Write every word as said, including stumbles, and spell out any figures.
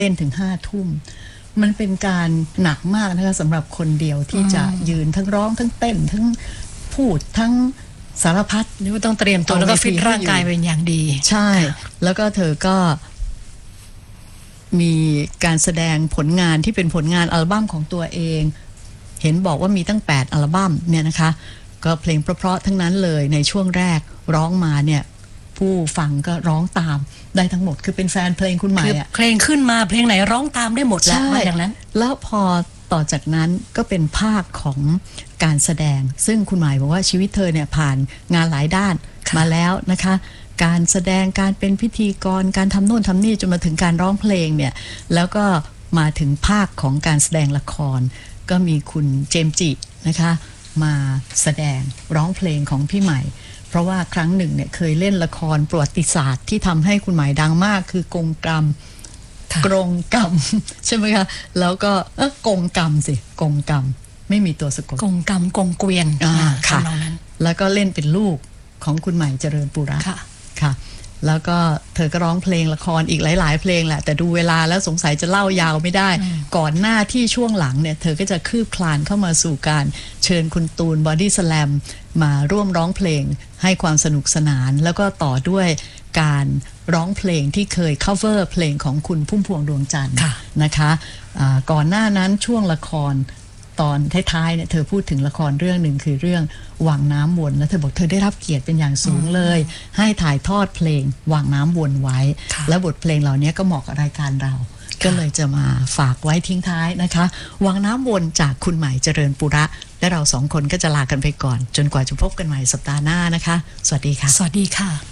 เล่นถึงห้าทุ่มมันเป็นการหนักมากนะคะสำหรับคนเดียวที่จะยืนทั้งร้องทั้งเต้นทั้งพูดทั้งสารพัดนี่ว่าต้องเตรียมตัวแล้วก็ฟิตร่างกายเป็นอย่างดีใช่แล้วก็เธอก็มีการแสดงผลงานที่เป็นผลงานอัลบั้มของตัวเองเห็นบอกว่ามีตั้งแปดอัลบั้มเนี่ยนะคะก็เพลงเพราะๆทั้งนั้นเลยในช่วงแรกร้องมาเนี่ยผู้ฟังก็ร้องตามได้ทั้งหมดคือเป็นแฟนเพลงคุณใหม่อะเพลงขึ้นมาเพลงไหนร้องตามได้หมดแล้วมาอย่างนั้นแล้วพอต่อจากนั้นก็เป็นภาคของการแสดงซึ่งคุณหมายบอกว่าชีวิตเธอเนี่ยผ่านงานหลายด้านมาแล้วนะคะการแสดงการเป็นพิธีกรการทำโน่นทำนี่จนมาถึงการร้องเพลงเนี่ยแล้วก็มาถึงภาคของการแสดงละครก็มีคุณเจมส์จินะคะมาแสดงร้องเพลงของพี่ใหม่เพราะว่าครั้งหนึ่งเนี่ยเคยเล่นละครประวัติศาสตร์ที่ทำให้คุณหมายดังมากคือกงกรรมกรงกรรมใช่ไหมคะแล้วก็เออกงกรรมสิกงกรรมไม่มีตัวสะกดกงกรรมกงเกวียนค่ะแล้วก็เล่นเป็นลูกของคุณใหม่เจริญปุระค่ะค่ะแล้วก็เธอก็ร้องเพลงละครอีกหลายๆเพลงแหละแต่ดูเวลาแล้วสงสัยจะเล่ายาวไม่ได้ก่อนหน้าที่ช่วงหลังเนี่ยเธอก็จะคืบคลานเข้ามาสู่การเชิญคุณตูนบอดี้สแลมมาร่วมร้องเพลงให้ความสนุกสนานแล้วก็ต่อด้วยการร้องเพลงที่เคย cover เพลงของคุณพุ่มพวงดวงจันทร์นะคะะก่อนหน้านั้นช่วงละครตอนท้ายๆเนี่ยเธอพูดถึงละครเรื่องหนึ่งคือเรื่องวังน้ำวนแล้วเธอบอกเธอได้รับเกียรติเป็นอย่างสูงเลยให้ถ่ายทอดเพลงวังน้ำวนไว้และบทเพลงเหล่านี้ก็เหมาะกับรายการเราก็เลยจะมาฝากไว้ทิ้งท้ายนะคะวังน้ำวนจากคุณใหม่เจริญปุระและเราสองคนก็จะลากันไปก่อนจนกว่าจะพบกันใหม่สัปดาห์หน้านะคะสวัสดีค่ะสวัสดีค่ะ